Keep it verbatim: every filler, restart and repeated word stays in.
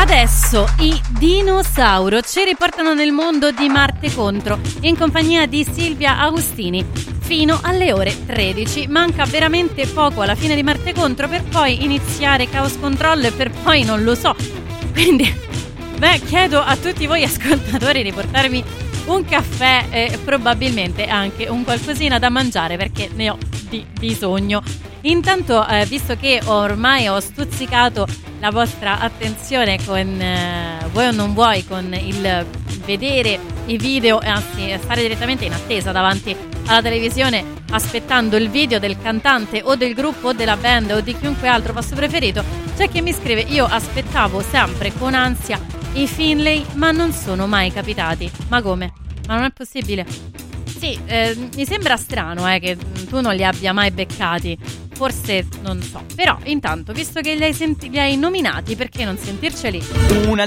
Adesso i dinosauro ci riportano nel mondo di Marte Contro in compagnia di Silvia Agostini fino alle ore tredici. Manca veramente poco alla fine di Marte Contro per poi iniziare Chaos Control e per poi non lo so. Quindi beh, chiedo a tutti voi ascoltatori di portarmi un caffè e probabilmente anche un qualcosina da mangiare perché ne ho di bisogno. Intanto, eh, visto che ormai ho stuzzicato la vostra attenzione con eh, vuoi o non vuoi, con il vedere i video e anzi stare direttamente in attesa davanti alla televisione aspettando il video del cantante o del gruppo o della band o di chiunque altro vostro preferito, c'è chi mi scrive: io aspettavo sempre con ansia i Finlay ma non sono mai capitati. Ma come? Ma non è possibile? Sì, eh, mi sembra strano eh, che tu non li abbia mai beccati. Forse non so. Però intanto, visto che li hai, senti- li hai nominati, perché non sentirceli? Una